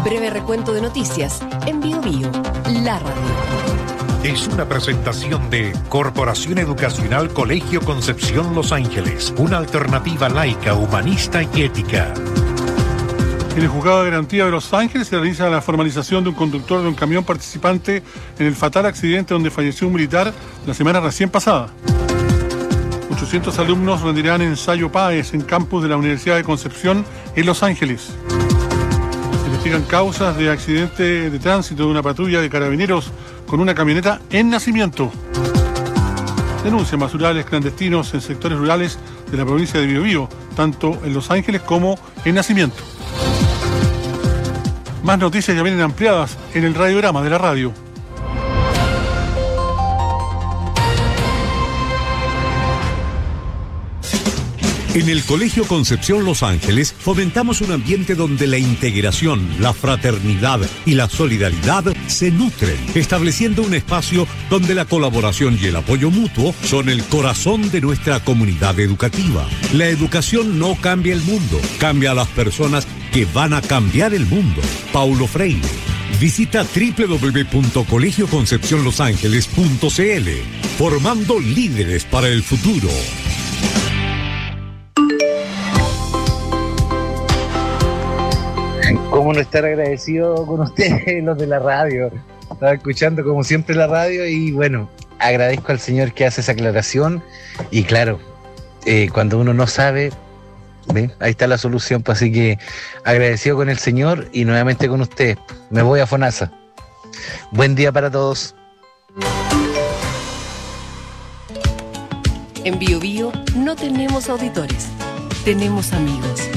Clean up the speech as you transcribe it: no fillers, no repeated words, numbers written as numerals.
Breve recuento de noticias en Biobío, la radio. Es una presentación de Corporación Educacional Colegio Concepción Los Ángeles, una alternativa laica, humanista y ética. En el Juzgado de Garantía de Los Ángeles se realiza la formalización de un conductor de un camión participante en el fatal accidente donde falleció un militar la semana recién pasada. 800 alumnos rendirán ensayo PAES en campus de la Universidad de Concepción en Los Ángeles. Se investigan causas de accidente de tránsito de una patrulla de carabineros con una camioneta en Nacimiento. Denuncian basurales clandestinos en sectores rurales de la provincia de Biobío, tanto en Los Ángeles como en Nacimiento. Más noticias ya vienen ampliadas en el radiograma de la radio. En el Colegio Concepción Los Ángeles fomentamos un ambiente donde la integración, la fraternidad y la solidaridad se nutren, estableciendo un espacio donde la colaboración y el apoyo mutuo son el corazón de nuestra comunidad educativa. La educación no cambia el mundo, cambia a las personas que van a cambiar el mundo. Paulo Freire. Visita www.colegioconcepcionlosangeles.cl, formando líderes para el futuro. ¿Cómo no estar agradecido con ustedes, los de la radio? Estaba escuchando como siempre la radio y bueno, agradezco al señor que hace esa aclaración. Y claro, cuando uno no sabe, ¿ve? Ahí está la solución, pues, así que agradecido con el señor y nuevamente con ustedes. Me voy a FONASA. Buen día para todos. En Biobío no tenemos auditores, tenemos amigos.